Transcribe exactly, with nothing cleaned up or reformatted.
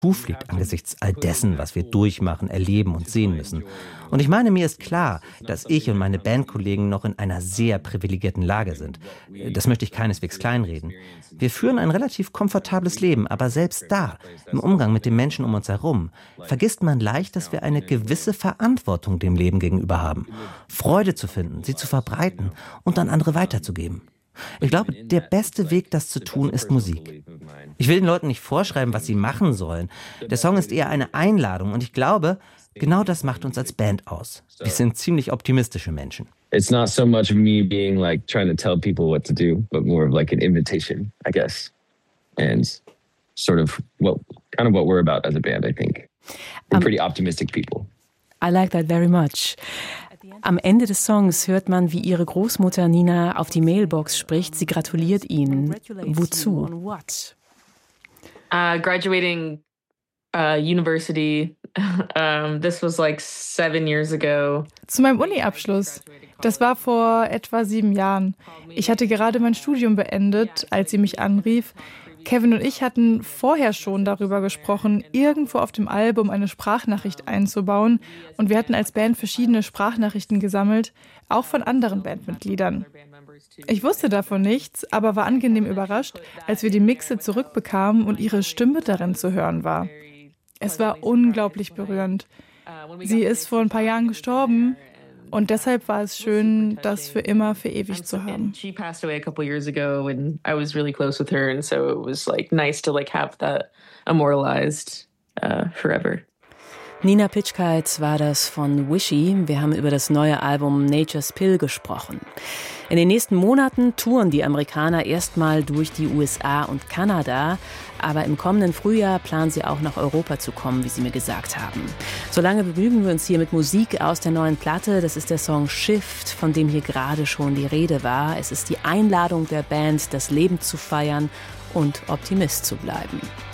Huf liegt angesichts all dessen, was wir durchmachen, erleben und sehen müssen. Und ich meine, mir ist klar, dass ich und meine Bandkollegen noch in einer sehr privilegierten Lage sind. Das möchte ich keineswegs kleinreden. Wir führen ein relativ komfortables Leben, aber selbst da, im Umgang mit den Menschen um uns herum, vergisst man leicht, dass wir eine gewisse Verantwortung dem Leben gegenüber haben. Freude zu finden, sie zu verbreiten und an andere weiterzugeben. Ich glaube, der beste Weg, das zu tun, ist Musik. Ich will den Leuten nicht vorschreiben, was sie machen sollen. Der Song ist eher eine Einladung und ich glaube, genau das macht uns als Band aus. Wir sind ziemlich optimistische Menschen. It's not so much of me being like trying to tell people what to do, but more of like an invitation, I guess. And sort of what kind of what we're about as a band, I think. We're Um, pretty optimistic people. I like that very much. Am Ende des Songs hört man, wie ihre Großmutter Nina auf die Mailbox spricht. Sie gratuliert ihnen. Wozu? Uh, graduating uh, university. um, this was like seven years ago. Zu meinem Uni-Abschluss. Das war vor etwa sieben Jahren. Ich hatte gerade mein Studium beendet, als sie mich anrief. Kevin und ich hatten vorher schon darüber gesprochen, irgendwo auf dem Album eine Sprachnachricht einzubauen. Und wir hatten als Band verschiedene Sprachnachrichten gesammelt, auch von anderen Bandmitgliedern. Ich wusste davon nichts, aber war angenehm überrascht, als wir die Mixe zurückbekamen und ihre Stimme darin zu hören war. Es war unglaublich berührend. Sie ist vor ein paar Jahren gestorben. Und deshalb war es schön, das für immer verewigt zu haben. She passed away a couple years ago and I was really close with her and so it was like nice to like have that immortalized uh, forever. Nina Pitschkeit war das von Wishy. Wir haben über das neue Album Nature's Pill gesprochen. In den nächsten Monaten touren die Amerikaner erstmal durch die U S A und Kanada. Aber im kommenden Frühjahr planen sie auch nach Europa zu kommen, wie sie mir gesagt haben. Solange begnügen wir uns hier mit Musik aus der neuen Platte. Das ist der Song Shift, von dem hier gerade schon die Rede war. Es ist die Einladung der Band, das Leben zu feiern und Optimist zu bleiben.